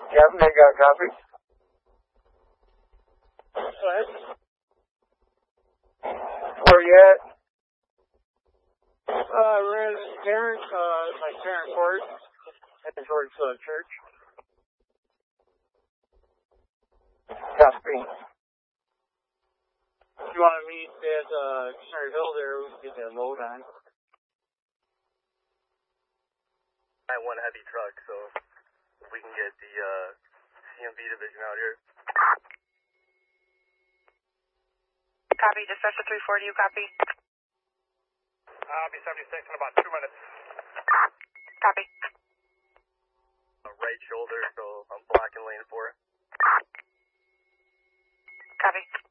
Captain, they got a copy. Go ahead. Where you at? We're in Tarrant, Tarrant Court, heading towards church. Copy. If you want to meet at Missionary Hill there, we can get that load on. I have one heavy truck, so if we can get the CMB division out here. Copy, dispatcher 340, you copy? I'll be 76 in about 2 minutes. Copy. Right shoulder, so I'm blocking lane 4. Copy.